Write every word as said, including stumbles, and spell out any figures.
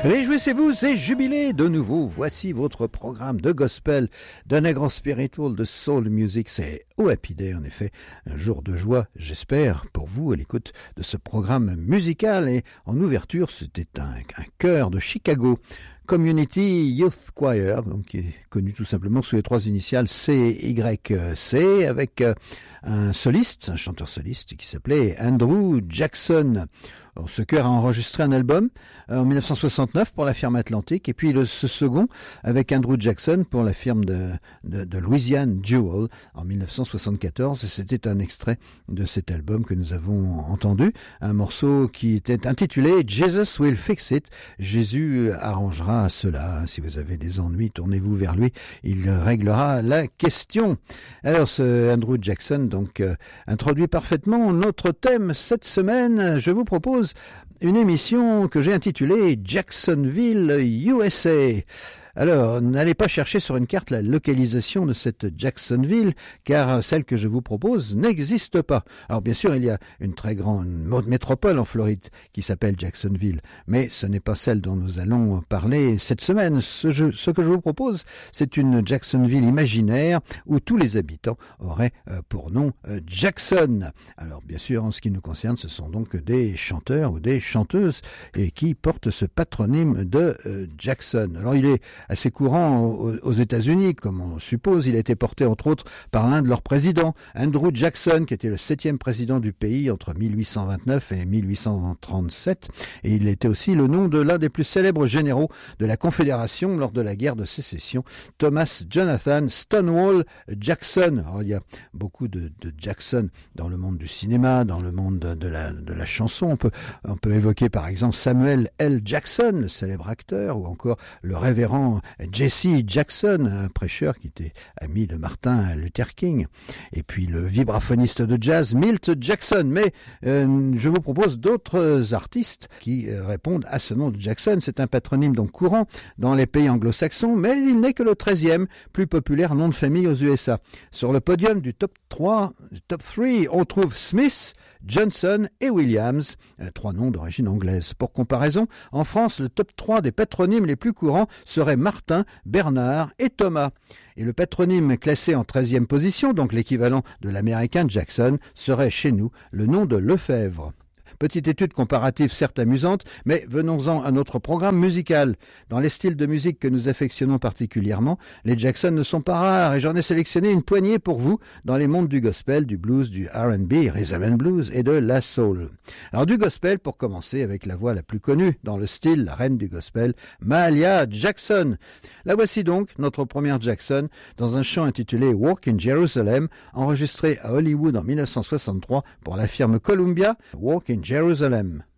Réjouissez-vous, c'est jubilé de nouveau. Voici votre programme de gospel, de negro spiritual, de soul music. C'est au Happy Day, en effet, un jour de joie, j'espère, pour vous à l'écoute de ce programme musical. Et en ouverture, c'était un, un chœur de Chicago, Community Youth Choir, donc qui est connu tout simplement sous les trois initiales C Y C, avec un soliste, un chanteur soliste qui s'appelait Andrew Jackson. Alors, ce chœur a enregistré un album euh, en dix-neuf cent soixante-neuf pour la firme Atlantic, et puis le, ce second avec Andrew Jackson pour la firme de, de, de Louisiane Jewel en dix-neuf cent soixante-quatorze. Et c'était un extrait de cet album que nous avons entendu, un morceau qui était intitulé Jesus Will Fix It. Jésus arrangera cela. Si vous avez des ennuis, tournez-vous vers lui, il réglera la question. Alors ce Andrew Jackson donc euh, introduit parfaitement notre thème cette semaine. Je vous propose une émission que j'ai intitulée Jacksonville U S A. Alors, n'allez pas chercher sur une carte la localisation de cette Jacksonville, car celle que je vous propose n'existe pas. Alors bien sûr, il y a une très grande métropole en Floride qui s'appelle Jacksonville, mais ce n'est pas celle dont nous allons parler cette semaine. Ce, je, ce que je vous propose, c'est une Jacksonville imaginaire où tous les habitants auraient euh, pour nom euh, Jackson. Alors bien sûr, en ce qui nous concerne, ce sont donc des chanteurs ou des chanteuses et qui portent ce patronyme de euh, Jackson. Alors il est assez courant aux, aux États-Unis, comme on suppose. Il a été porté entre autres par l'un de leurs présidents, Andrew Jackson, qui était le septième président du pays entre mille huit cent vingt-neuf et mille huit cent trente-sept. Et il était aussi le nom de l'un des plus célèbres généraux de la Confédération lors de la guerre de sécession, Thomas Jonathan Stonewall Jackson. Alors, il y a beaucoup de, de Jackson dans le monde du cinéma, dans le monde de, de, la, de la chanson. On peut, on peut évoquer par exemple Samuel L. Jackson, le célèbre acteur, ou encore le révérend Jesse Jackson, un prêcheur qui était ami de Martin Luther King, et puis le vibraphoniste de jazz Milt Jackson. Mais euh, je vous propose d'autres artistes qui euh, répondent à ce nom de Jackson. C'est un patronyme donc courant dans les pays anglo-saxons, mais il n'est que le treizième plus populaire nom de famille aux U S A. Sur le podium du top trois, du top trois, on trouve Smith, Johnson et Williams, euh, trois noms d'origine anglaise. Pour comparaison, en France, le top trois des patronymes les plus courants serait Martin, Bernard et Thomas. Et le patronyme classé en treizième position, donc l'équivalent de l'américain Jackson, serait chez nous le nom de Lefebvre. Petite étude comparative certes amusante, mais venons-en à notre programme musical. Dans les styles de musique que nous affectionnons particulièrement, les Jackson ne sont pas rares et j'en ai sélectionné une poignée pour vous dans les mondes du gospel, du blues, du R and B, rhythm and blues et de la soul. Alors du gospel pour commencer avec la voix la plus connue dans le style, la reine du gospel, Mahalia Jackson. La voici donc, notre première Jackson, dans un chant intitulé Walk in Jerusalem, enregistré à Hollywood en dix-neuf cent soixante-trois pour la firme Columbia, Walk in Jerusalem.